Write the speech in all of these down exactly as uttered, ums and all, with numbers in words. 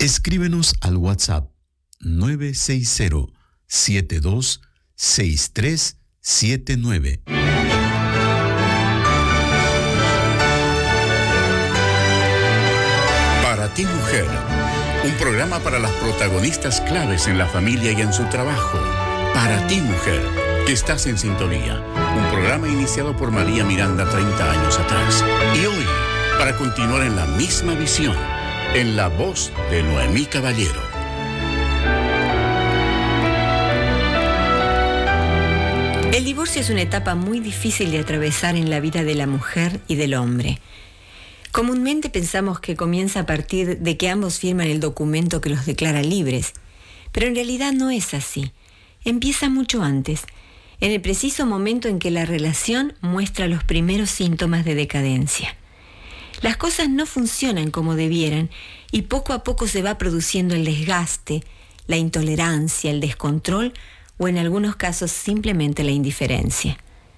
Escríbenos al WhatsApp nueve seis cero, siete dos seis tres siete nueve. Para ti, mujer, un programa para las protagonistas claves en la familia y en su trabajo. Para ti, mujer, que estás en sintonía. Un programa iniciado por María Miranda treinta años atrás. Y hoy, para continuar en la misma visión, en la voz de Noemí Caballero. El divorcio es una etapa muy difícil de atravesar en la vida de la mujer y del hombre. Comúnmente pensamos que comienza a partir de que ambos firman el documento que los declara libres, pero en realidad no es así. Empieza mucho antes, en el preciso momento en que la relación muestra los primeros síntomas de decadencia. Las cosas no funcionan como debieran y poco a poco se va produciendo el desgaste, la intolerancia, el descontrol o en algunos casos simplemente la indiferencia.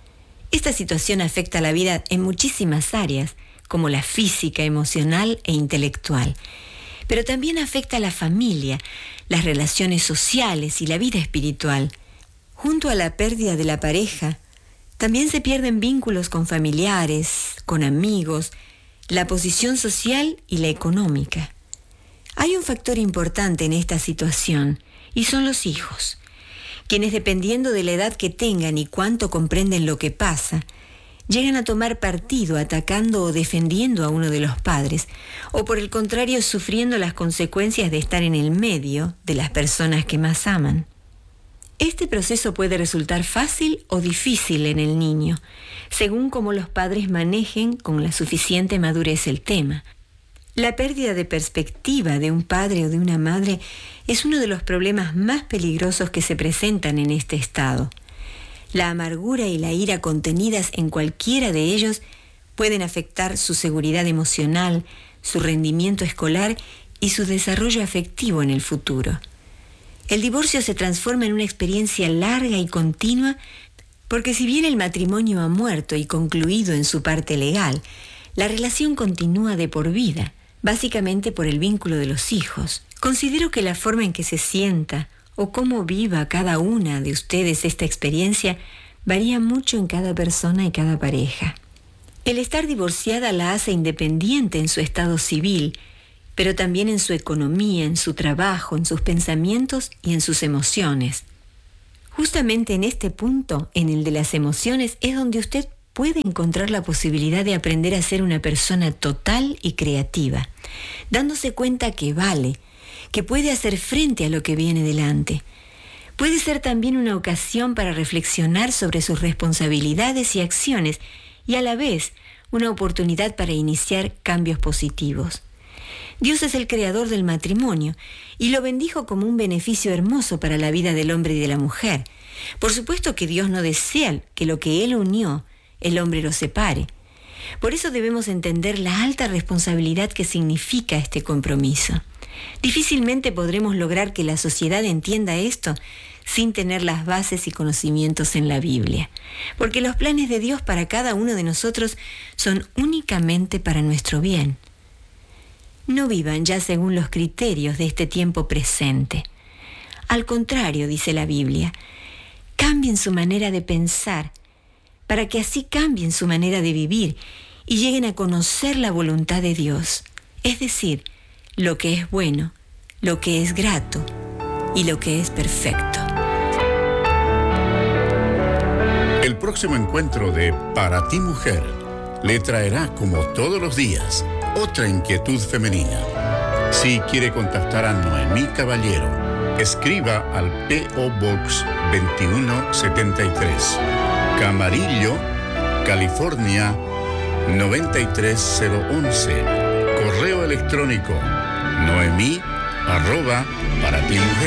Esta situación afecta la vida en muchísimas áreas, como la física, emocional e intelectual, pero también afecta a la familia, las relaciones sociales y la vida espiritual. Junto a la pérdida de la pareja, también se pierden vínculos con familiares, con amigos, la posición social y la económica. Hay un factor importante en esta situación, y son los hijos, quienes dependiendo de la edad que tengan y cuánto comprenden lo que pasa, llegan a tomar partido atacando o defendiendo a uno de los padres, o por el contrario sufriendo las consecuencias de estar en el medio de las personas que más aman. Este proceso puede resultar fácil o difícil en el niño, según cómo los padres manejen con la suficiente madurez el tema. La pérdida de perspectiva de un padre o de una madre es uno de los problemas más peligrosos que se presentan en este estado. La amargura y la ira contenidas en cualquiera de ellos pueden afectar su seguridad emocional, su rendimiento escolar y su desarrollo afectivo en el futuro. El divorcio se transforma en una experiencia larga y continua porque si bien el matrimonio ha muerto y concluido en su parte legal, la relación continúa de por vida, básicamente por el vínculo de los hijos. Considero que la forma en que se sienta o cómo viva cada una de ustedes esta experiencia varía mucho en cada persona y cada pareja. El estar divorciada la hace independiente en su estado civil, pero también en su economía, en su trabajo, en sus pensamientos y en sus emociones. Justamente en este punto, en el de las emociones, es donde usted puede encontrar la posibilidad de aprender a ser una persona total y creativa, dándose cuenta que vale, que puede hacer frente a lo que viene delante. Puede ser también una ocasión para reflexionar sobre sus responsabilidades y acciones y a la vez una oportunidad para iniciar cambios positivos. Dios es el creador del matrimonio y lo bendijo como un beneficio hermoso para la vida del hombre y de la mujer. Por supuesto que Dios no desea que lo que Él unió, el hombre lo separe. Por eso debemos entender la alta responsabilidad que significa este compromiso. Difícilmente podremos lograr que la sociedad entienda esto sin tener las bases y conocimientos en la Biblia, porque los planes de Dios para cada uno de nosotros son únicamente para nuestro bien. No vivan ya según los criterios de este tiempo presente. Al contrario, dice la Biblia, cambien su manera de pensar para que así cambien su manera de vivir y lleguen a conocer la voluntad de Dios, es decir, lo que es bueno, lo que es grato y lo que es perfecto. El próximo encuentro de Para ti, mujer le traerá, como todos los días, otra inquietud femenina. Si quiere contactar a Noemí Caballero, escriba al P O Box veintiuno setenta y tres, Camarillo, California noventa y tres cero once. Correo electrónico noemí arroba para ti mujer